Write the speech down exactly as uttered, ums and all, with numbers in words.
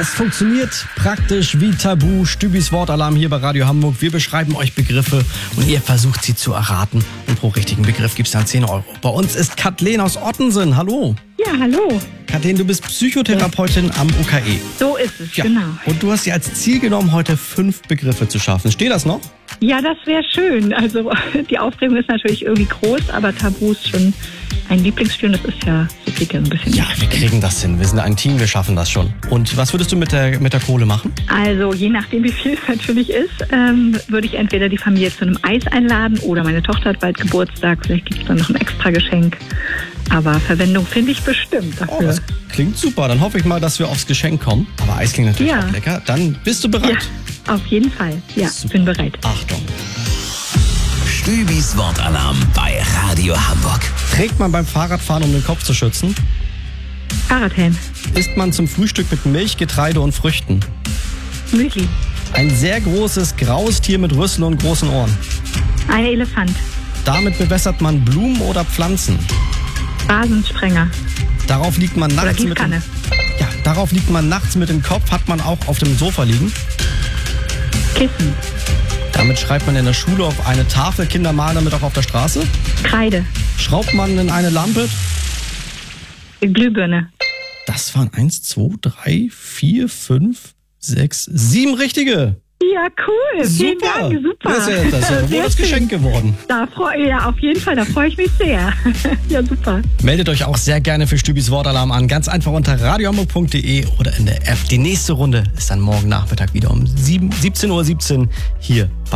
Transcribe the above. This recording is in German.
Das funktioniert praktisch wie Tabu. Stübis Wortalarm hier bei Radio Hamburg. Wir beschreiben euch Begriffe und ihr versucht sie zu erraten. Und pro richtigen Begriff gibt es dann zehn Euro. Bei uns ist Kathleen aus Ottensen. Hallo. Ja, hallo. Kathleen, du bist Psychotherapeutin am U K E. So ist es, Ja. genau. Und du hast dir als Ziel genommen, heute fünf Begriffe zu schaffen. Steht das noch? Ja, das wäre schön. Also die Aufregung ist natürlich irgendwie groß, aber Tabu ist schon ein Lieblingsspiel. Das ist ja, so geht ja so ein bisschen. Ja, wir kriegen das hin. Wir sind ein Team, wir schaffen das schon. Und was würdest du mit der, mit der Kohle machen? Also je nachdem, wie viel es natürlich ist, ähm, würde ich entweder die Familie zu einem Eis einladen oder meine Tochter hat bald Geburtstag. Vielleicht gibt es dann noch ein extra Geschenk. Aber Verwendung finde ich bestimmt Oh, dafür. das klingt super. Dann hoffe ich mal, dass wir aufs Geschenk kommen. Aber Eis klingt natürlich Ja. auch lecker. Dann bist du bereit? Ja, auf jeden Fall. Ja, Super. bin bereit. Achtung. Stübis Wortalarm bei Radio Hamburg. Trägt man beim Fahrradfahren, um den Kopf zu schützen? Fahrradhelm, Isst man zum Frühstück mit Milch, Getreide und Früchten? Müsli, Ein sehr großes, graues Tier mit Rüssel und großen Ohren. ein Elefant, Damit bewässert man Blumen oder Pflanzen. Rasensprenger Darauf liegt man oder nachts mit dem, Gießkanne, ja, darauf liegt man nachts mit dem Kopf, hat man auch auf dem Sofa liegen. Kissen, Damit schreibt man in der Schule auf eine Tafel, Kinder malen damit auch auf der Straße. Kreide, Schraubt man in eine Lampe. Glühbirne. Das waren eins, zwei, drei, vier, fünf, sechs, sieben richtige. Ja, cool. Vielen Dank, super. Das ist ja, das ist ja ein Sehr gutes schön. Geschenk geworden. Da freue ja, auf jeden Fall, da freue ich mich sehr. Ja, super. Meldet euch auch sehr gerne für Stübis Wortalarm an. Ganz einfach unter radio hamburg punkt de oder in der App. Die nächste Runde ist dann morgen Nachmittag wieder um siebzehn Uhr siebzehn hier bei